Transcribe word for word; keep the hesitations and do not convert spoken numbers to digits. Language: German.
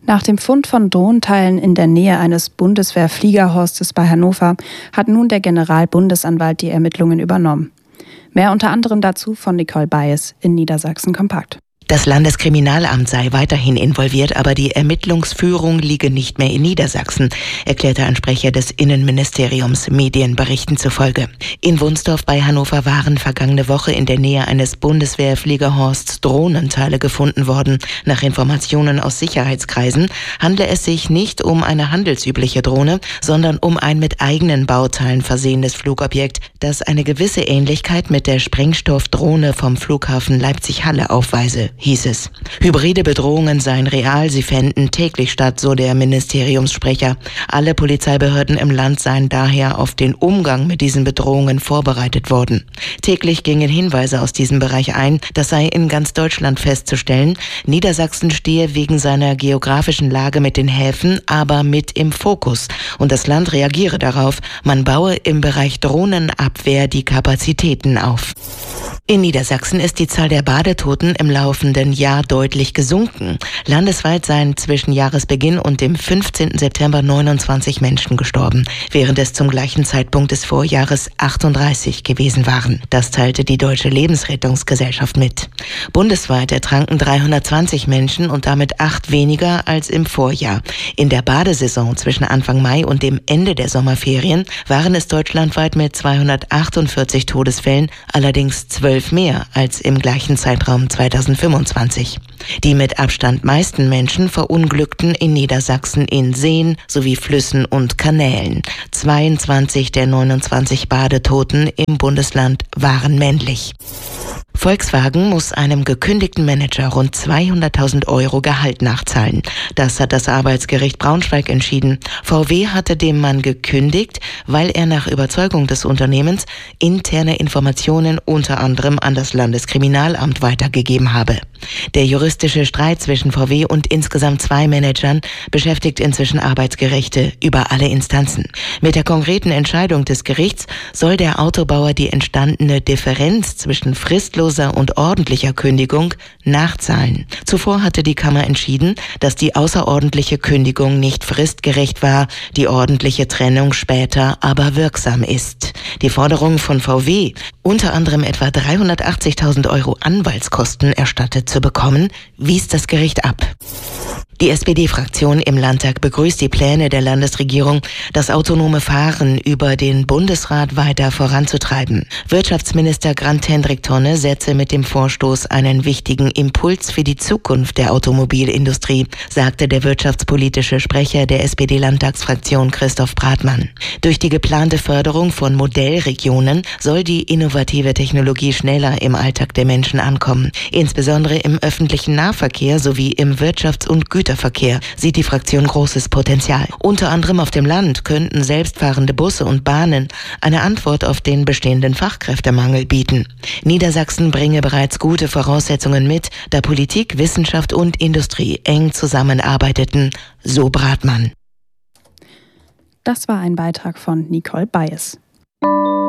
Nach dem Fund von Drohnenteilen in der Nähe eines Bundeswehr-Fliegerhorstes bei Hannover hat nun der Generalbundesanwalt die Ermittlungen übernommen. Mehr unter anderem dazu von Nicole Bayes in Niedersachsen kompakt. Das Landeskriminalamt sei weiterhin involviert, aber die Ermittlungsführung liege nicht mehr in Niedersachsen, erklärte ein Sprecher des Innenministeriums Medienberichten zufolge. In Wunsdorf bei Hannover waren vergangene Woche in der Nähe eines Bundeswehr-Fliegerhorsts Drohnenteile gefunden worden. Nach Informationen aus Sicherheitskreisen handle es sich nicht um eine handelsübliche Drohne, sondern um ein mit eigenen Bauteilen versehenes Flugobjekt, das eine gewisse Ähnlichkeit mit der Sprengstoffdrohne vom Flughafen Leipzig-Halle aufweise, hieß es. Hybride Bedrohungen seien real, sie fänden täglich statt, so der Ministeriumssprecher. Alle Polizeibehörden im Land seien daher auf den Umgang mit diesen Bedrohungen vorbereitet worden. Täglich gingen Hinweise aus diesem Bereich ein, das sei in ganz Deutschland festzustellen. Niedersachsen stehe wegen seiner geografischen Lage mit den Häfen aber mit im Fokus und das Land reagiere darauf. Man baue im Bereich Drohnenabwehr die Kapazitäten auf. In Niedersachsen ist die Zahl der Badetoten im laufenden Jahr deutlich gesunken. Landesweit seien zwischen Jahresbeginn und dem fünfzehnten September neunundzwanzig Menschen gestorben, während es zum gleichen Zeitpunkt des Vorjahres achtunddreißig gewesen waren. Das teilte die Deutsche Lebensrettungsgesellschaft mit. Bundesweit ertranken dreihundertzwanzig Menschen und damit acht weniger als im Vorjahr. In der Badesaison zwischen Anfang Mai und dem Ende der Sommerferien waren es deutschlandweit mit zweihundertachtundvierzig Todesfällen, allerdings zwölf mehr als im gleichen Zeitraum zweitausendfünfundzwanzig. Die mit Abstand meisten Menschen verunglückten in Niedersachsen in Seen sowie Flüssen und Kanälen. zweiundzwanzig der neunundzwanzig Badetoten im Bundesland waren männlich. Volkswagen muss einem gekündigten Manager rund zweihunderttausend Euro Gehalt nachzahlen. Das hat das Arbeitsgericht Braunschweig entschieden. V W hatte dem Mann gekündigt, weil er nach Überzeugung des Unternehmens interne Informationen unter anderem an das Landeskriminalamt weitergegeben habe. Der juristische Streit zwischen V W und insgesamt zwei Managern beschäftigt inzwischen Arbeitsgerichte über alle Instanzen. Mit der konkreten Entscheidung des Gerichts soll der Autobauer die entstandene Differenz zwischen fristloser und ordentlicher Kündigung nachzahlen. Zuvor hatte die Kammer entschieden, dass die außerordentliche Kündigung nicht fristgerecht war, die ordentliche Trennung später aber wirksam ist. Die Forderung von V W, unter anderem etwa dreihundertachtzigtausend Euro Anwaltskosten erstattet zu bekommen, wies das Gericht ab. Die S P D-Fraktion im Landtag begrüßt die Pläne der Landesregierung, das autonome Fahren über den Bundesrat weiter voranzutreiben. Wirtschaftsminister Grant-Hendrik Tonne setze mit dem Vorstoß einen wichtigen Impuls für die Zukunft der Automobilindustrie, sagte der wirtschaftspolitische Sprecher der S P D-Landtagsfraktion Christoph Bratmann. Durch die geplante Förderung von Modellregionen soll die innovative Technologie schneller im Alltag der Menschen ankommen. Insbesondere im öffentlichen Nahverkehr sowie im Wirtschafts- und Güterverkehr sieht die Fraktion großes Potenzial. Unter anderem auf dem Land könnten selbstfahrende Busse und Bahnen eine Antwort auf den bestehenden Fachkräftemangel bieten. Niedersachsen bringe bereits gute Voraussetzungen mit, da Politik, Wissenschaft und Industrie eng zusammenarbeiteten, so Bratmann. Das war ein Beitrag von Nicole Bayes.